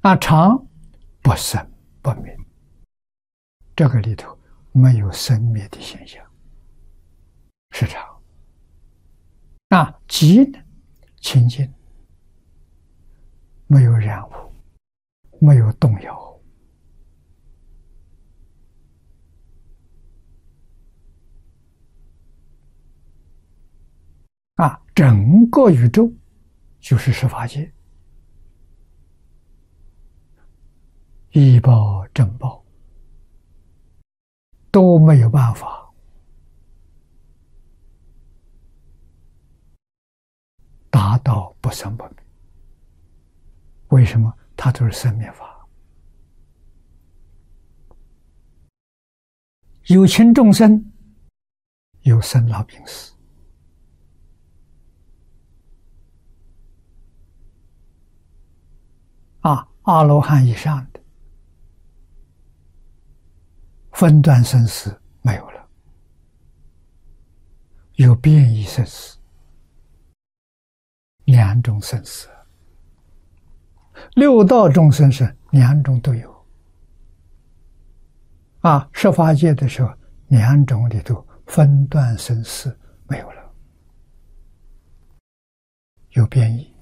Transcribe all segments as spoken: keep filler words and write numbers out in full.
啊，常不生不灭，这个里头没有生灭的现象，是常。啊，寂呢，清净，没有染污，没有动摇。啊，整个宇宙就是十法界，依报正报都没有办法达到不生不灭。为什么？它都是生灭法。有情众生有生老病死，啊，阿罗汉以上的分段生死没有了，有变异生死，两种生死。六道众生是两种都有。啊，十法界的时候，两种里头分段生死没有了，有变异。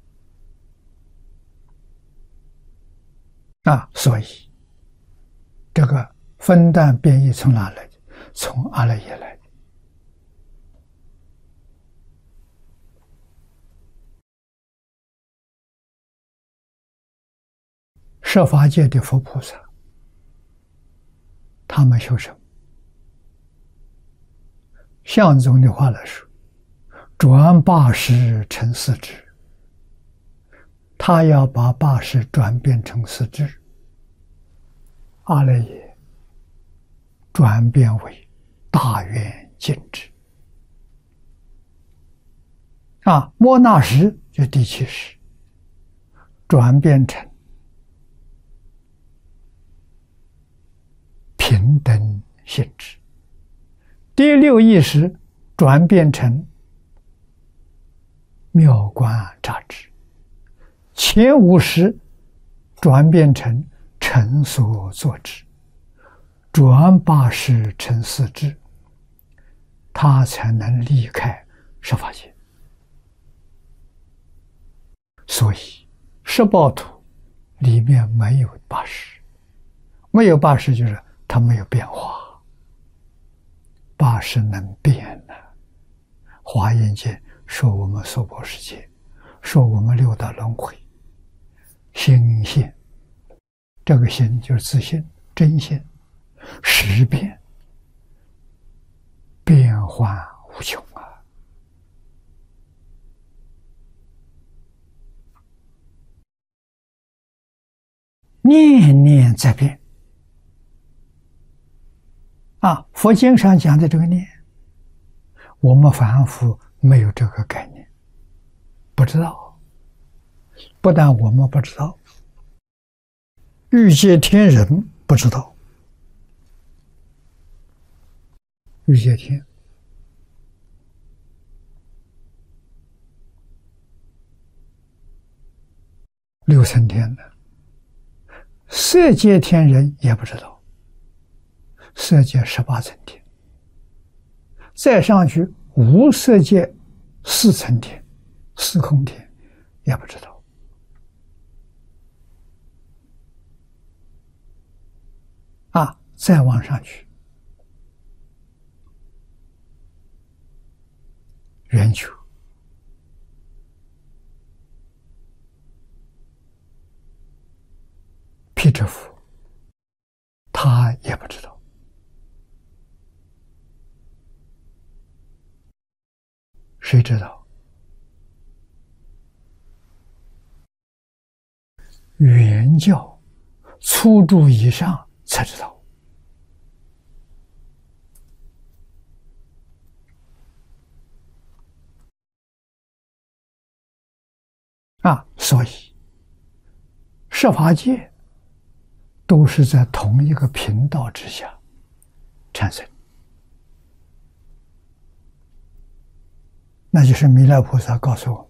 啊，所以这个分段变异从哪来的？从阿赖耶来的。十法界的佛菩萨，他们修什么？相宗的话来说，转八识成四智，他要把八识转变成四智。阿赖耶转变为大圆净智。啊，摩那识就第七识，转变成平等性质。第六意识转变成妙观察智。前五识转变成成所作智，转八识成四智，他才能离开十法界。所以十报图里面没有八识，没有八识就是它没有变化，八识能变呢。华严经说我们娑婆世界，说我们六道轮回，心性，这个心就是自性真性，识变，变幻无穷啊！念念在变啊！佛经上讲的这个念，我们凡夫没有这个概念，不知道。不但我们不知道，欲界天人不知道。欲界天六层天的，色界天人也不知道。色界十八层天，再上去无色界四层天，四空天也不知道。啊，再往上去，圆球、毗遮佛，他也不知道。谁知道？原教初住以上才知道。啊，所以十法界都是在同一个频道之下产生，那就是弥勒菩萨告诉我们，